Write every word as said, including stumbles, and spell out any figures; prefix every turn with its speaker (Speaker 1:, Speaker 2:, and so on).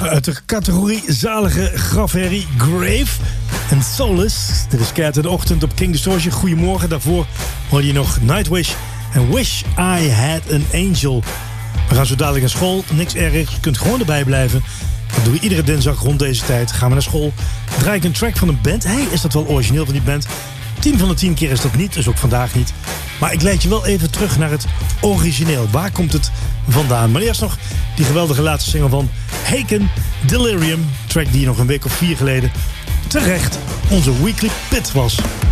Speaker 1: Uit de categorie zalige grafherrie Grave en Solace. Dit is Cat in de Ochtend op King Distortion. Goedemorgen, daarvoor hoor je nog Nightwish en Wish I Had an Angel. We gaan zo dadelijk naar school, niks ergs, je kunt gewoon erbij blijven. Dat doen we iedere dinsdag rond deze tijd. Gaan we naar school, draai ik een track van een band. Hey, is dat wel origineel van die band? tien van de tien keer is dat niet, dus ook vandaag niet. Maar ik leid je wel even terug naar het origineel. Waar komt het vandaan? Maar eerst nog die geweldige laatste single van Haken, Delirium. Track die nog een week of vier geleden terecht onze Weekly Pit was.